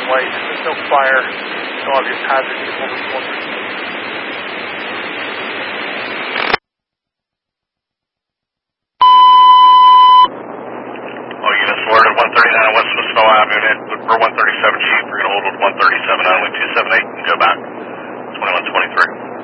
light. There's no fire, no obvious hazard. Just hold this one. All units alert at 139 West Snow Avenue for 137 Chief. We're going to hold with 137 only 278 and go back. 2123.